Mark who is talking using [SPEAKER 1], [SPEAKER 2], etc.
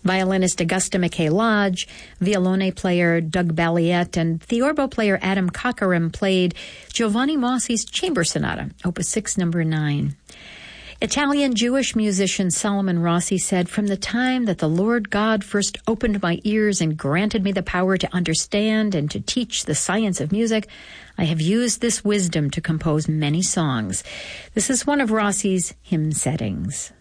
[SPEAKER 1] Violinist Augusta McKay Lodge, violone player Doug Balliet, and theorbo player Adam Cockeram played Giovanni Mossi's Chamber Sonata, Opus 6, number 9. Italian Jewish musician Solomon Rossi said, "From the time that the Lord God first opened my ears and granted me the power to understand and to teach the science of music, I have used this wisdom to compose many songs." This is one of Rossi's hymn settings.